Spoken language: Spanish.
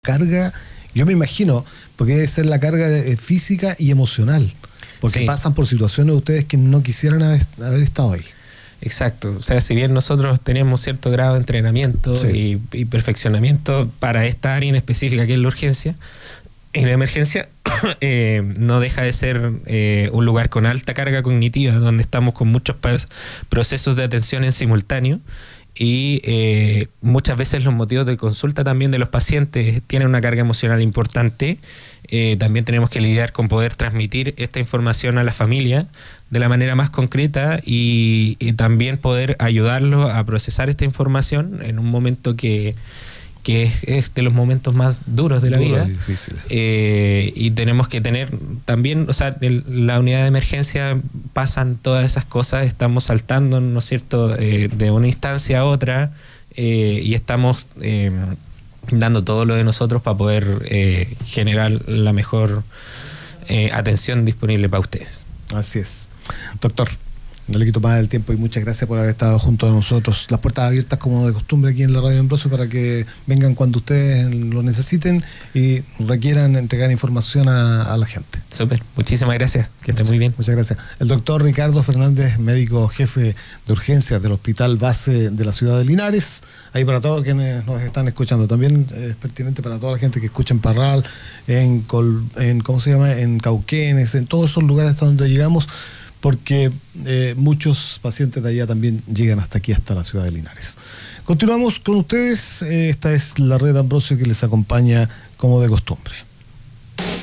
carga, yo me imagino, porque debe ser la carga física y emocional, porque pasan por situaciones ustedes que no quisieran haber estado ahí. Exacto, o sea, si bien nosotros tenemos cierto grado de entrenamiento y perfeccionamiento para esta área en específica que es la urgencia, en la emergencia no deja de ser un lugar con alta carga cognitiva, donde estamos con muchos procesos de atención en simultáneo y muchas veces los motivos de consulta también de los pacientes tienen una carga emocional importante. También tenemos que lidiar con poder transmitir esta información a la familia de la manera más concreta y también poder ayudarlos a procesar esta información en un momento que es de los momentos más duros de la vida. Y tenemos que tener también, o sea, la unidad de emergencia pasan todas esas cosas, estamos saltando, ¿no es cierto?, de una instancia a otra y estamos dando todo lo de nosotros para poder generar la mejor atención disponible para ustedes. Así es. Doctor, no le quito más del tiempo y muchas gracias por haber estado junto a nosotros. Las puertas abiertas como de costumbre aquí en la Radio Ambrosio para que vengan cuando ustedes lo necesiten y requieran entregar información a la gente. Súper, muchísimas gracias, que esté muy bien. Muchas gracias. El doctor Ricardo Fernández, médico jefe de urgencias del Hospital Base de la ciudad de Linares. Ahí para todos quienes nos están escuchando. También es pertinente para toda la gente que escucha en Parral, en Cauquenes, en todos esos lugares hasta donde llegamos, porque muchos pacientes de allá también llegan hasta aquí, hasta la ciudad de Linares. Continuamos con ustedes. Esta es la Red Ambrosio que les acompaña como de costumbre.